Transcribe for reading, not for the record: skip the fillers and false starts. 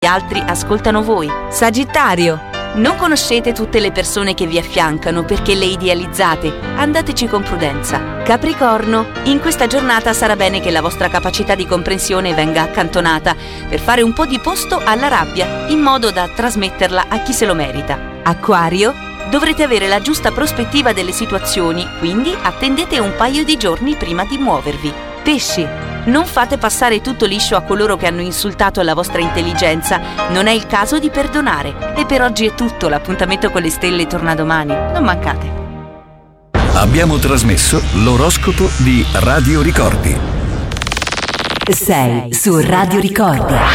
Gli altri ascoltano voi. Sagittario, non conoscete tutte le persone che vi affiancano perché le idealizzate. Andateci con prudenza. Capricorno, in questa giornata sarà bene che la vostra capacità di comprensione venga accantonata per fare un po' di posto alla rabbia, in modo da trasmetterla a chi se lo merita. Acquario, dovrete avere la giusta prospettiva delle situazioni, quindi attendete un paio di giorni prima di muovervi. Pesci, non fate passare tutto liscio a coloro che hanno insultato la vostra intelligenza, non è il caso di perdonare. E per oggi è tutto, l'appuntamento con le stelle torna domani, non mancate. Abbiamo trasmesso l'oroscopo di Radio Ricordi. Sei su Radio Ricordi.